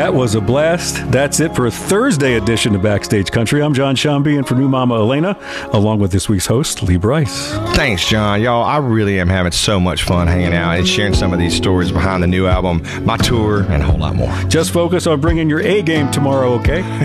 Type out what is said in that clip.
That was a blast. That's it for a Thursday edition of Backstage Country. I'm John Shambi, and for new Mama Elena, along with this week's host, Lee Brice. Thanks, John. Y'all, I really am having so much fun hanging out and sharing some of these stories behind the new album, my tour, and a whole lot more. Just focus on bringing your A game tomorrow, okay?